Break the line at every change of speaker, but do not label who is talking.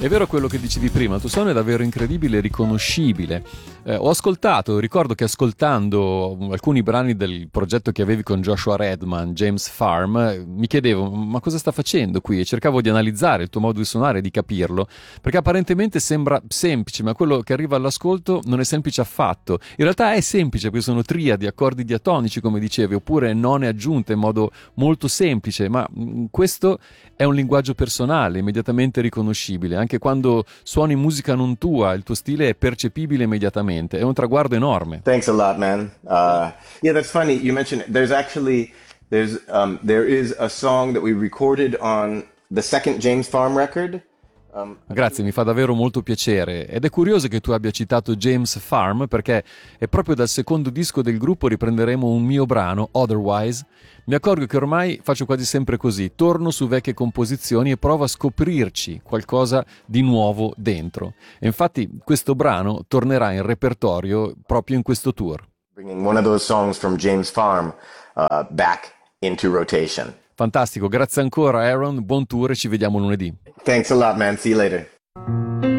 È vero quello che dicevi prima, il tuo suono è davvero incredibile e riconoscibile. Ho ascoltato, ricordo che ascoltando alcuni brani del progetto che avevi con Joshua Redman, James Farm, mi chiedevo ma cosa sta facendo qui? E cercavo di analizzare il tuo modo di suonare e di capirlo, perché apparentemente sembra semplice, ma quello che arriva all'ascolto non è semplice affatto. In realtà è semplice, perché sono triadi, accordi diatonici, come dicevi, oppure none aggiunte in modo molto semplice, ma questo è un linguaggio personale, immediatamente riconoscibile. Anche quando suoni musica non tua, il tuo stile è percepibile immediatamente. È un traguardo enorme.
Thanks a lot, man. Yeah, that's funny. You mentioned there is a song that we recorded on the second James Farm record.
Grazie, mi fa davvero molto piacere. Ed è curioso che tu abbia citato James Farm, perché è proprio dal secondo disco del gruppo riprenderemo un mio brano, Otherwise. Mi accorgo che ormai faccio quasi sempre così, torno su vecchie composizioni e provo a scoprirci qualcosa di nuovo dentro. E infatti questo brano tornerà in repertorio proprio in questo tour.
Bringing one of those songs from James Farm back into rotation.
Fantastico, grazie ancora Aaron, buon tour e ci vediamo lunedì.
Thanks a lot, man. See you later.